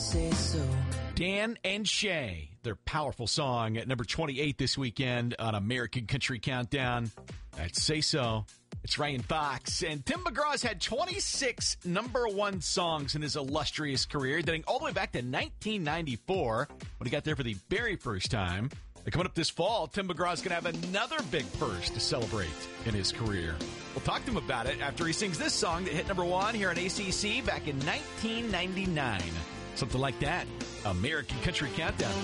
say so. Dan and Shay, their powerful song at number 28 this weekend on American Country Countdown. That's Say So. It's Ryan Fox. And Tim McGraw's had 26 number one songs in his illustrious career, dating all the way back to 1994 when he got there for the very first time. And coming up this fall, Tim McGraw's going to have another big first to celebrate in his career. We'll talk to him about it after he sings this song that hit number one here on ACC back in 1999. Something like that. American Country Countdown.